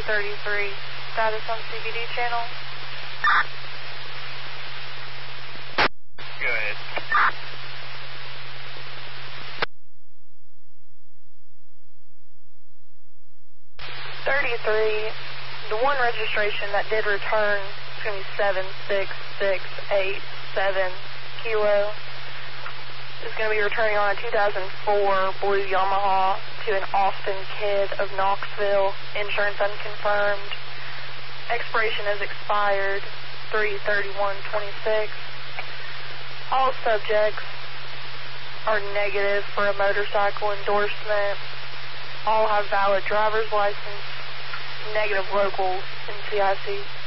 233. Status on CBD channel. Go ahead. The one registration that did return is going to be 76687 Kilo. It's going to be returning on a 2004 blue Yamaha to an Austin Kid of Knoxville. Insurance unconfirmed. Expiration is expired 3/31/26. All subjects are negative for a motorcycle endorsement. All have valid driver's license, negative locals in CIC.